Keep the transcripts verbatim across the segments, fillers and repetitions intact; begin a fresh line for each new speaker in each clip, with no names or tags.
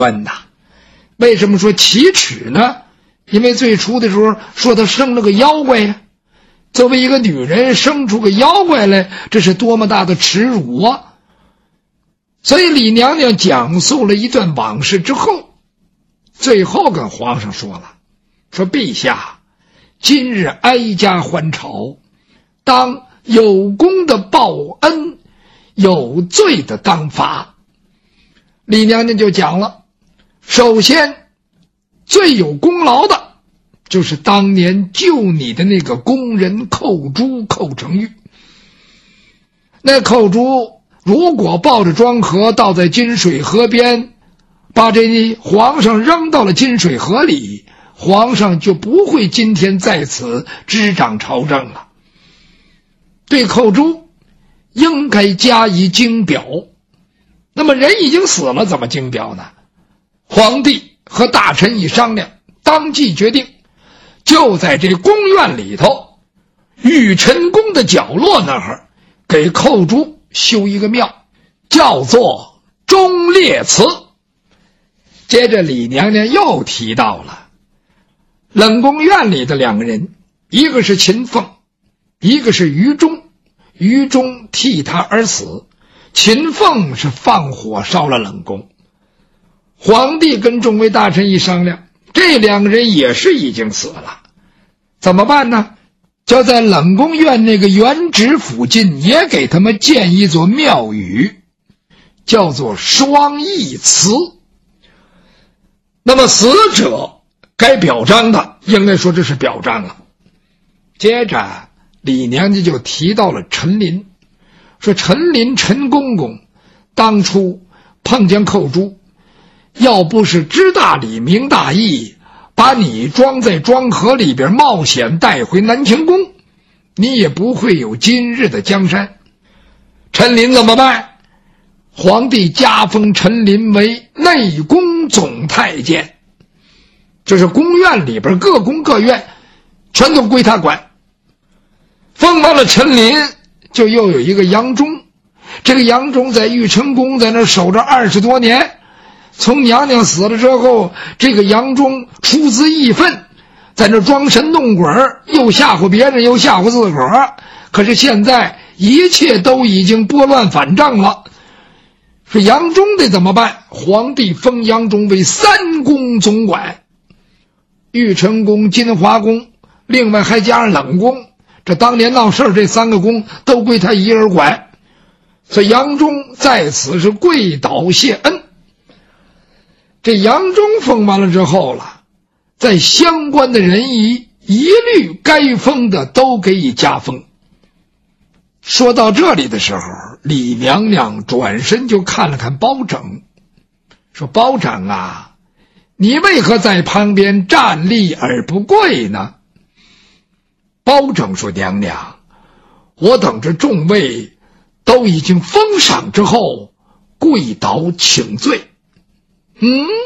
问呐，为什么说奇耻呢？因为最初的时候说她生了个妖怪呀，作为一个女人生出个妖怪来，这是多么大的耻辱啊！所以李娘娘讲述了一段往事之后，最后跟皇上说了，说陛下，今日哀家还朝，当有功的报恩，有罪的当罚。李娘娘就讲了，首先最有功劳的就是当年救你的那个工人寇珠寇成玉。那寇珠如果抱着庄河倒在金水河边，把这皇上扔到了金水河里，皇上就不会今天在此执掌朝政了。对寇珠应该加以敬表。那么人已经死了，怎么敬表呢？皇帝和大臣一商量，当即决定，就在这宫院里头玉晨宫的角落那儿给寇珠修一个庙，叫做忠烈祠。接着李娘娘又提到了冷宫院里的两个人，一个是秦凤，一个是于忠。于忠替他而死，秦凤是放火烧了冷宫。皇帝跟众位大臣一商量，这两个人也是已经死了，怎么办呢？就在冷宫院那个原址附近也给他们建一座庙宇，叫做双义祠。那么死者该表彰的，应该说这是表彰了。接着李娘家就提到了陈琳，说陈琳陈公公当初碰见寇珠，要不是知大理明大义，把你装在庄河里边冒险带回南清宫，你也不会有今日的江山。陈琳怎么办？皇帝加封陈琳为内宫总太监，就是宫院里边各宫各院全都归他管。封完了陈琳，就又有一个杨忠，这个杨忠在玉成宫在那守着二十多年，从娘娘死了之后，这个杨忠出自义愤，在那装神弄鬼，又吓唬别人又吓唬自个儿。可是现在一切都已经拨乱反正了，说杨忠得怎么办？皇帝封杨忠为三宫总管，玉成宫、金华宫，另外还加上冷宫，这当年闹事这三个宫都归他一人管。所以杨忠在此是跪倒谢恩。这杨忠封完了之后了，在相关的人一一律该封的都给予加封。说到这里的时候，李娘娘转身就看了看包拯，说包拯啊，你为何在旁边站立而不跪呢？包拯说，娘娘，我等着众位都已经封赏之后，跪倒请罪。嗯，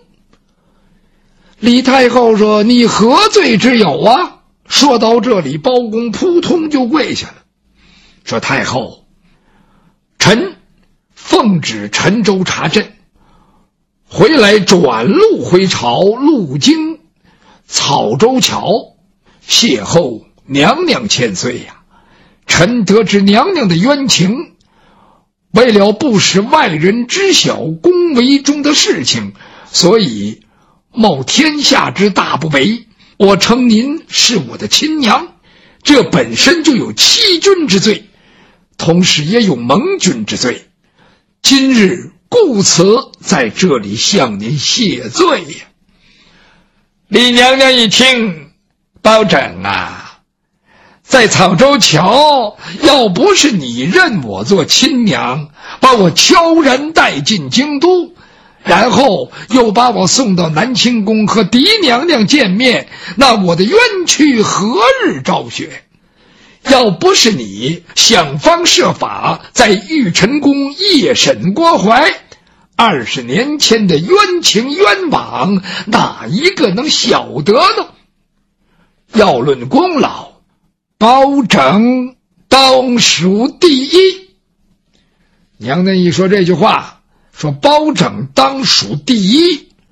李太后说，你何罪之有啊？说到这里，包公扑通就跪下了，说太后，臣奉旨陈州查镇，回来转路回朝，路经草州桥，邂逅娘娘千岁呀、啊！臣得知娘娘的冤情，为了不使外人知晓宫闱中的事情，所以冒天下之大不韪。我称您是我的亲娘，这本身就有欺君之罪，同时也有盟君之罪。今日故此在这里向您谢罪呀。李娘娘一听，包拯啊，在草州桥，要不是你认我做亲娘，把我悄然带进京都，然后又把我送到南清宫和嫡娘娘见面，那我的冤屈何日昭雪？要不是你想方设法在玉晨宫夜审郭槐，二十年前的冤情冤枉，哪一个能晓得呢？要论功劳，包拯当属第一。娘娘一说这句话，说包拯当属第一，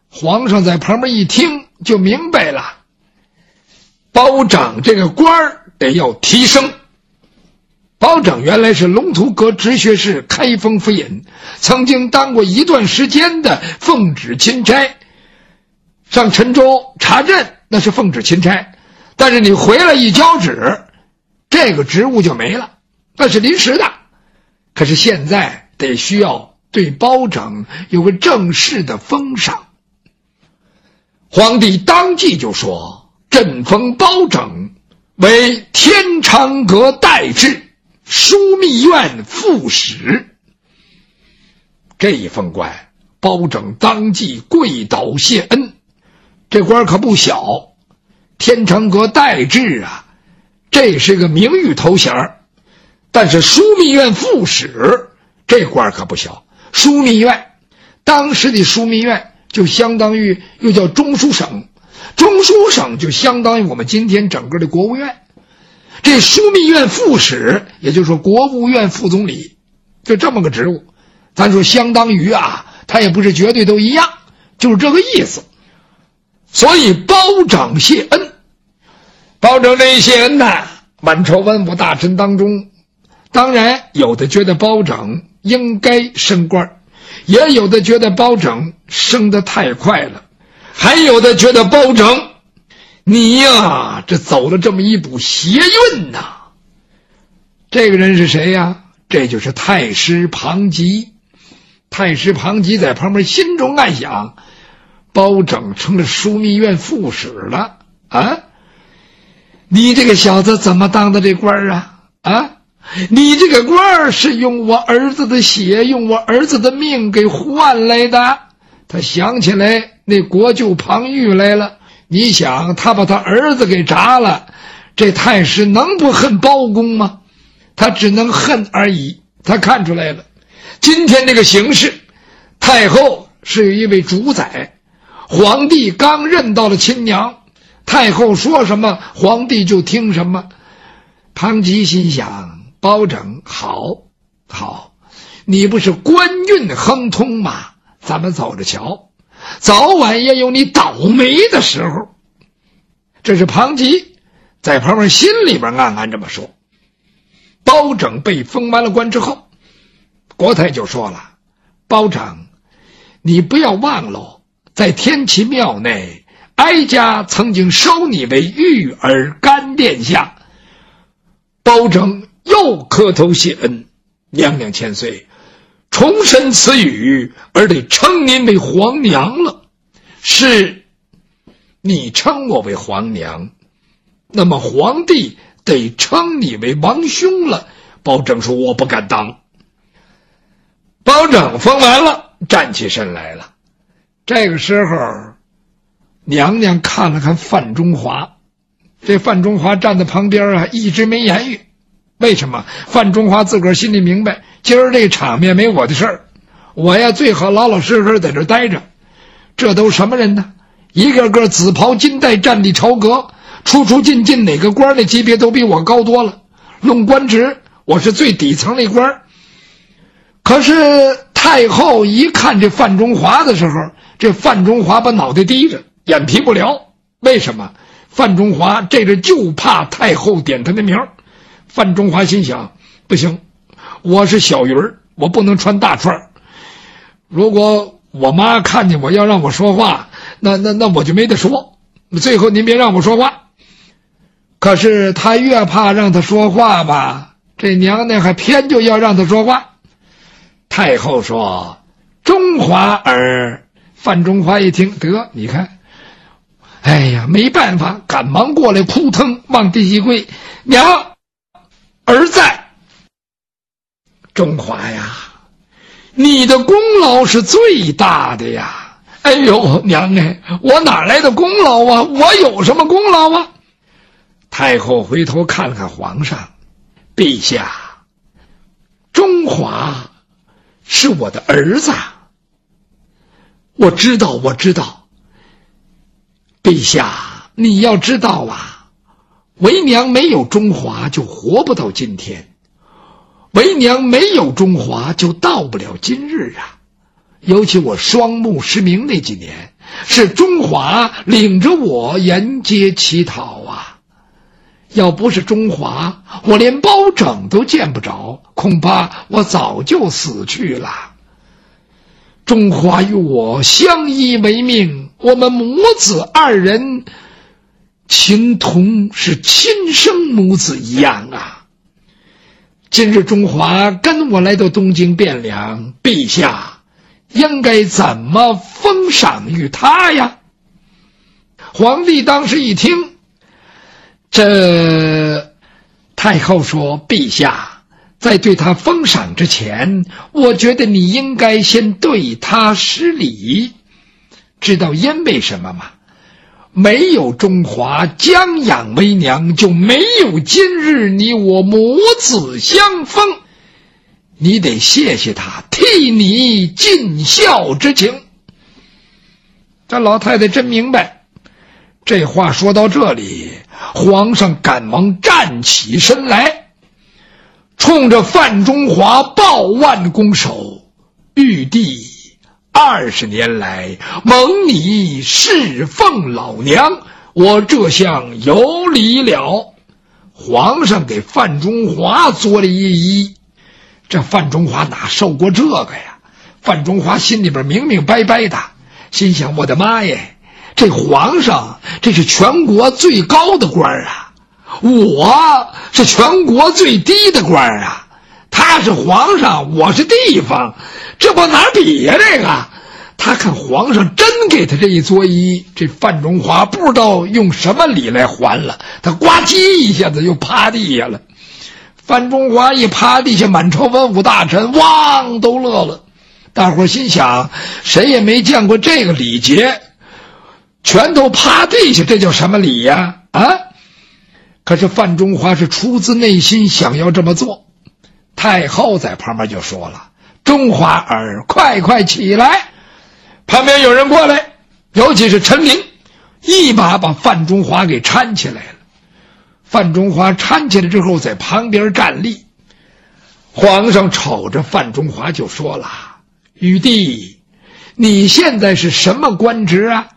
皇上在旁边一听就明白了，包拯这个官儿得要提升。包拯原来是龙图阁直学士开封府尹，曾经当过一段时间的奉旨钦差，上陈州查镇那是奉旨钦差，但是你回来一交旨，这个职务就没了，那是临时的。可是现在得需要对包拯有个正式的封赏。皇帝当即就说，朕封包拯为天长阁待制枢密院副使。这一封官，包拯当即跪倒谢恩。这官可不小，天长阁待制啊，这是个名誉头衔。但是枢密院副使这官可不小，枢密院当时的枢密院就相当于又叫中书省，中书省就相当于我们今天整个的国务院。这枢密院副使也就是说国务院副总理，就这么个职务。咱说相当于啊，他也不是绝对都一样，就是这个意思。所以包拯谢恩，包拯这一谢恩呢，满朝文武大臣当中，当然有的觉得包拯应该升官，也有的觉得包拯升得太快了，还有的觉得包拯你呀，这走了这么一步邪运呐。这个人是谁呀？这就是太师庞吉。太师庞吉在旁边心中暗想，包拯成了枢密院副使了啊！你这个小子怎么当的这官啊？啊！你这个官是用我儿子的血，用我儿子的命给换来的。他想起来那国舅庞玉来了，你想他把他儿子给铡了，这太师能不恨包公吗？他只能恨而已。他看出来了，今天这个形势，太后是有一位主宰，皇帝刚认到了亲娘，太后说什么皇帝就听什么。庞吉心想，包拯好好，你不是官运亨通吗？咱们走着瞧，早晚也有你倒霉的时候。这是庞吉在旁边心里边暗暗这么说。包拯被封完了官之后，国太就说了，包拯你不要忘了，在天齐庙内哀家曾经收你为玉儿干殿下。包拯又磕头谢恩，娘娘千岁，重申此语，而得称您为皇娘了。是，你称我为皇娘，那么皇帝得称你为王兄了。包拯说，我不敢当。包拯封完了，站起身来了。这个时候，娘娘看了看范中华，这范中华站在旁边啊，一直没言语。为什么？范中华自个儿心里明白，今儿这场面没我的事儿，我呀最好老老实实在这待着。这都什么人呢？一个个紫袍金带，站立朝阁，出出进进，哪个官的级别都比我高多了。论官职，我是最底层那官。可是太后一看这范中华的时候，这范中华把脑袋低着，眼皮不聊。为什么？范中华这个就怕太后点他的名。范中华心想，不行，我是小鱼儿，我不能穿大串。如果我妈看见我要让我说话，那那那我就没得说。最后您别让我说话。可是他越怕让他说话吧，这娘娘还偏就要让他说话。太后说，中华儿。范中华一听，得，你看，哎呀，没办法，赶忙过来，扑腾往地一跪，娘儿在。中华呀，你的功劳是最大的呀。哎呦，娘哎，我哪来的功劳啊？我有什么功劳啊？太后回头看了看皇上，陛下，中华是我的儿子。我知道，我知道。陛下，你要知道啊，为娘没有中华就活不到今天，为娘没有中华就到不了今日啊。尤其我双目失明那几年， 是中华领着我沿街乞讨啊！要不是中华，我连包拯都见不着，恐怕我早就死去了。中华与我相依为命，我们母子二人情同是亲生母子一样啊！今日中华跟我来到东京汴梁，陛下应该怎么封赏于他呀？皇帝当时一听，这太后说：“陛下，在对他封赏之前，我觉得你应该先对他施礼。知道因为什么吗？没有中华将养为娘，就没有今日你我母子相封。你得谢谢他，替你尽孝之情。”这老太太真明白。这话说到这里，皇上赶忙站起身来，冲着范中华抱腕拱手：“玉帝二十年来蒙你侍奉老娘，我这厢有礼了。”皇上给范中华作了一揖。这范中华哪受过这个呀？范中华心里边明明白白的，心想：我的妈耶，这皇上这是全国最高的官啊，我是全国最低的官啊，他是皇上，我是地方，这不哪比呀？这个他看皇上真给他这一作揖，这范中华不知道用什么礼来还了，他呱唧一下子又趴地下了。范中华一趴地下，满朝文武大臣汪都乐了。大伙心想，谁也没见过这个礼节，全都趴地下，这叫什么礼呀？啊！可是范中华是出自内心想要这么做。太后在旁边就说了：“中华儿，快快起来！”旁边有人过来，尤其是陈琳，一把把范中华给搀起来了。范中华搀起来之后，在旁边站立。皇上瞅着范中华就说了：“玉帝，你现在是什么官职啊？”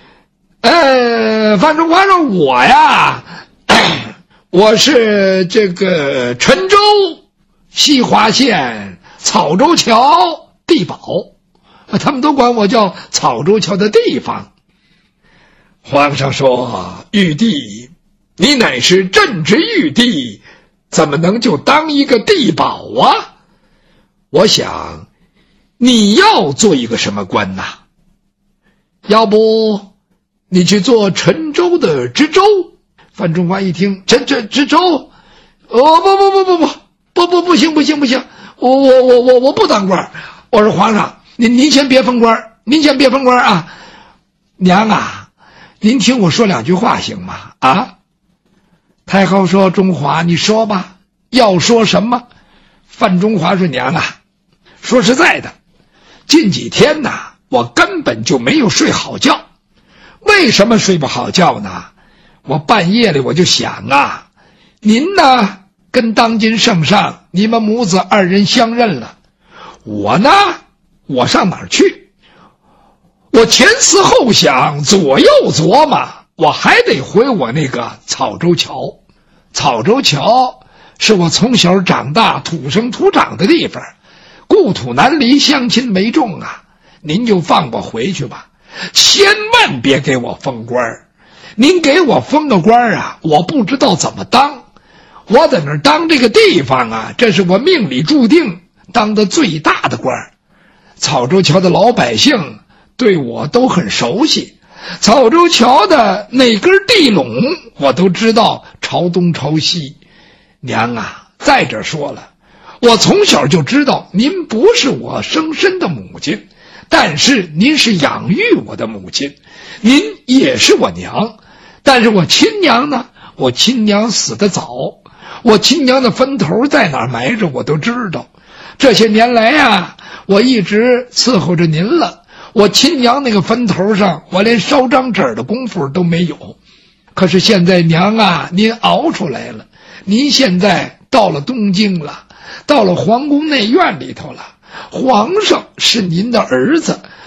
呃，范中华说：“我呀，我是这个陈州西华县草州桥地保，他们都管我叫草州桥的地方。”皇上说：“玉帝，你乃是朕之玉帝，怎么能就当一个地保啊？我想你要做一个什么官呐？要不你去做陈州的知州？”范中华一听，陈这知州，哦不不不不不不不不行不行不行，我我我我我不当官。我说皇上，您您先别封官，您先别封官啊！娘啊，您听我说两句话行吗？啊！太后说：“中华，你说吧，要说什么？”范中华说：“娘啊，说实在的，近几天呢，我根本就没有睡好觉。为什么睡不好觉呢？我半夜里我就想啊，您呢跟当今圣上你们母子二人相认了，我呢我上哪儿去？我前思后想，左右琢磨，我还得回我那个草州桥。草州桥是我从小长大土生土长的地方，故土难离，乡亲为重啊！您就放我回去吧，千万别给我封官。您给我封个官啊，我不知道怎么当。我在那儿当这个地方啊，这是我命里注定当的最大的官。草州桥的老百姓对我都很熟悉，草州桥的哪根地垄我都知道朝东朝西。娘啊，再者说了，我从小就知道您不是我生身的母亲，但是您是养育我的母亲，您也是我娘。但是我亲娘呢，我亲娘死得早，我亲娘的坟头在哪儿埋着我都知道。这些年来呀，我一直伺候着您了，我亲娘那个坟头上，我连烧张纸的功夫都没有。可是现在娘啊，您熬出来了，您现在到了东京了，到了皇宫内院里头了，皇上是您的儿子，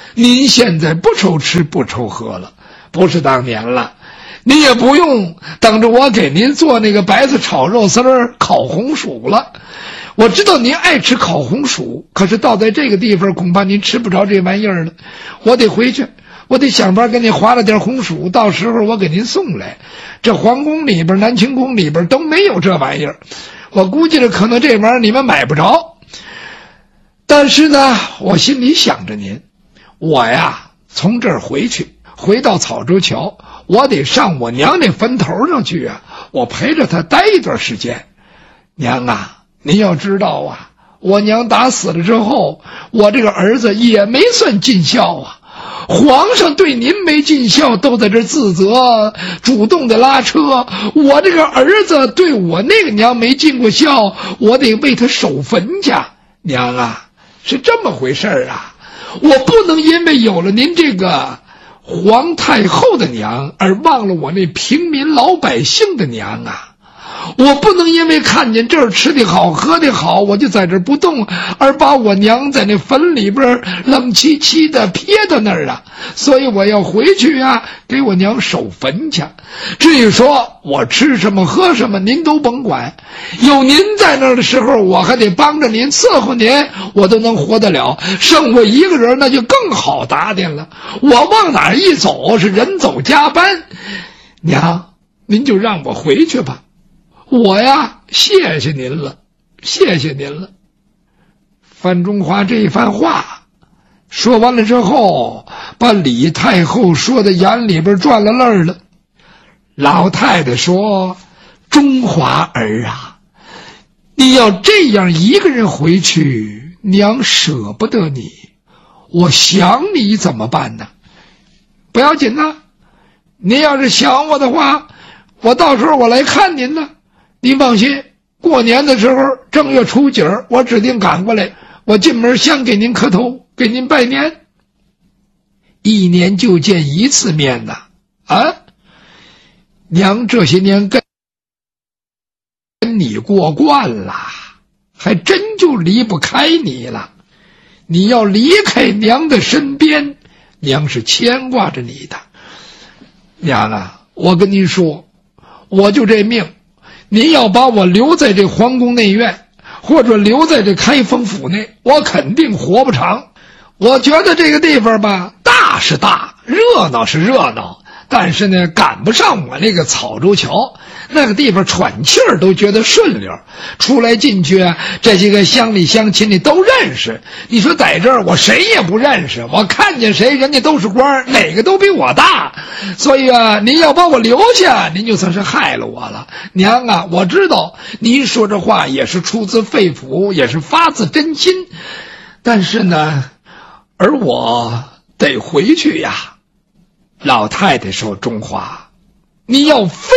您现在不愁吃不愁喝了，不是当年了。您也不用等着我给您做那个白菜炒肉丝儿、烤红薯了。我知道您爱吃烤红薯，可是到在这个地方恐怕您吃不着这玩意儿了。我得回去，我得想法给您划了点红薯，到时候我给您送来。这皇宫里边、南清宫里边都没有这玩意儿，我估计着可能这玩意儿你们买不着。但是呢，我心里想着您，我呀从这儿回去，回到草洲桥，我得上我娘那坟头上去啊，我陪着她待一段时间。娘啊，您要知道啊，我娘打死了之后，我这个儿子也没算尽孝啊。皇上对您没尽孝都在这自责，主动的拉车。我这个儿子对我那个娘没尽过孝，我得为他守坟去。娘啊，是这么回事啊，我不能因为有了您这个皇太后的娘而忘了我那平民老百姓的娘啊。我不能因为看见这儿吃的好喝的好，我就在这儿不动，而把我娘在那坟里边冷凄凄的撇到那儿啊。所以我要回去啊，给我娘守坟去。至于说我吃什么喝什么您都甭管，有您在那儿的时候，我还得帮着您伺候您，我都能活得了。剩我一个人那就更好打点了，我往哪儿一走是人走加班。娘，您就让我回去吧，我呀谢谢您了，谢谢您了。范仲华这一番话说完了之后，把李太后说的眼里边转了泪了。老太太说，中华儿啊，你要这样一个人回去，娘舍不得你，我想你怎么办呢？不要紧呐，您要是想我的话，我到时候我来看您呢。您放心，过年的时候正月初几儿，我指定赶过来，我进门先给您磕头，给您拜年。一年就见一次面呐，啊，娘这些年跟跟你过惯了，还真就离不开你了。你要离开娘的身边，娘是牵挂着你的。娘啊，我跟您说，我就这命，您要把我留在这皇宫内院，或者留在这开封府内，我肯定活不长。我觉得这个地方吧，大是大，热闹是热闹，但是呢，赶不上我那个草洲桥那个地方，喘气儿都觉得顺溜，出来进去啊，这些个乡里乡亲你都认识。你说在这儿我谁也不认识，我看见谁人家都是官，哪个都比我大。所以啊，您要把我留下，您就算是害了我了。娘啊，我知道您说这话也是出自肺腑，也是发自真心，但是呢，而我得回去呀。老太太说，中华，你要非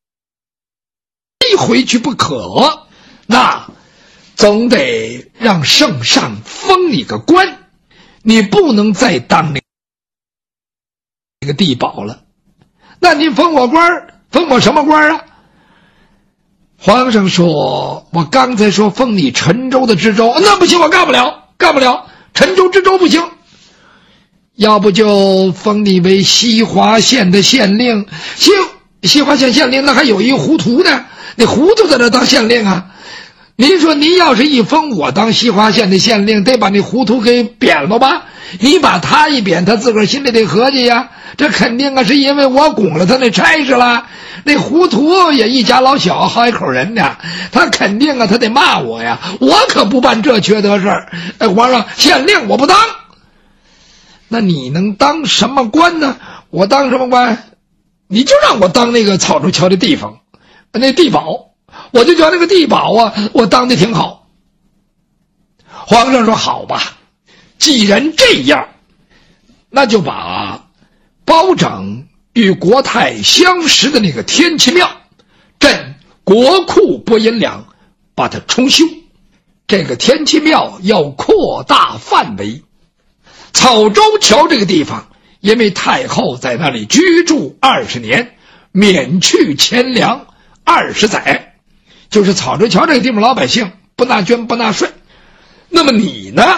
回去不可，那总得让圣上封你个官，你不能再当那个地保了。那您封我官，封我什么官啊？皇上说，我刚才说封你陈州的知州，那不行，我干不了，干不了，陈州知州不行。要不就封你为西华县的县令。行，西华县县令那还有一糊涂呢，那糊涂在这当县令啊。您说您要是一封我当西华县的县令，得把那糊涂给贬了吧？你把他一贬，他自个儿心里得合计呀，这肯定啊是因为我拱了他那差事了。那糊涂也一家老小好几口人呢，他肯定啊他得骂我呀，我可不办这缺德事儿。哎，皇上，县令我不当。那你能当什么官呢？我当什么官？你就让我当那个草洲桥的地方，那地保，我就觉得那个地保啊，我当的挺好。皇上说，好吧，既然这样，那就把包拯与国泰相识的那个天齐庙朕国库拨银两把它重修。这个天齐庙要扩大范围，草洲桥这个地方，因为太后在那里居住二十年，免去钱粮二十载，就是草洲桥这个地方老百姓不纳捐不纳税。那么你呢，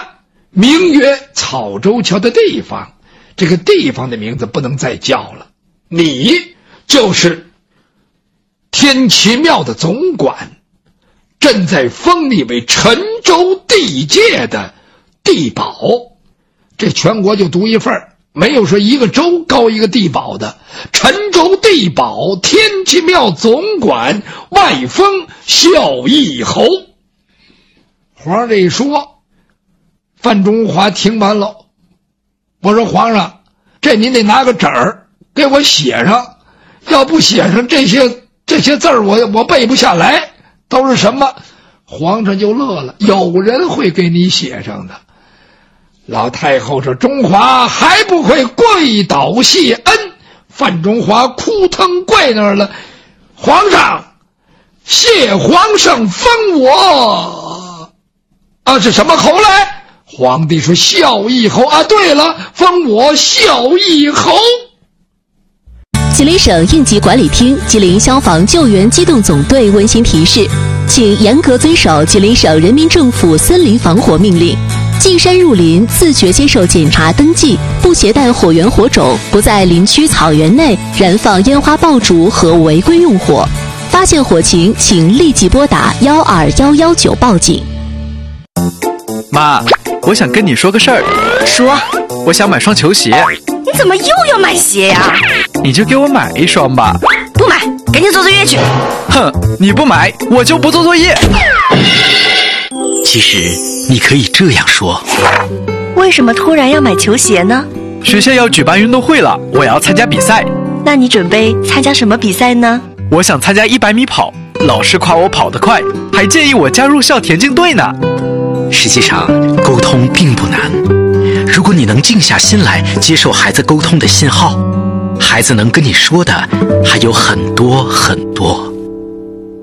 名曰草洲桥的地方，这个地方的名字不能再叫了，你就是天齐庙的总管，朕在封你为陈州地界的地保。这全国就独一份，没有说一个州高一个地保的。陈州地保，天齐庙总管，外封孝义侯。皇上这一说，范中华听完了，我说皇上，这您得拿个纸儿给我写上，要不写上这些这些字儿，我我背不下来，都是什么？皇上就乐了，有人会给你写上的。老太后说：“中华还不会跪倒谢恩。”范中华哭腾跪那儿了，皇上，谢皇上封我啊，是什么侯来？皇帝说：“孝义侯啊，对了，封我孝义侯。”
吉林省应急管理厅、吉林消防救援机动总队温馨提示，请严格遵守吉林省人民政府森林防火命令。进山入林，自觉接受检查登记，不携带火源火种，不在林区草原内燃放烟花爆竹和违规用火。发现火情，请立即拨打幺二幺幺九报警。
妈，我想跟你说个事儿。
说。
我想买双球鞋。
你怎么又要买鞋呀？
你就给我买一双吧。
不买，赶紧做作业去。
哼，你不买，我就不做作业。
其实你可以这样说，
为什么突然要买球鞋呢？
学校要举办运动会了，我要参加比赛。
那你准备参加什么比赛呢？
我想参加一百米跑，老师夸我跑得快，还建议我加入校田径队呢。
实际上沟通并不难，如果你能静下心来接受孩子沟通的信号，孩子能跟你说的还有很多很多。